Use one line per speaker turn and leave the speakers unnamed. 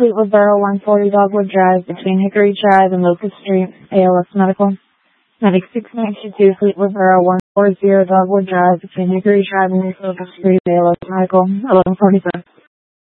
Fleetwood Borough 140 Dogwood Drive between Hickory Drive and Locust Street, ALS Medical. Medic 6922 Fleetwood Borough 140 Dogwood Drive between Hickory Drive and Locust Street, ALS Medical, 1145.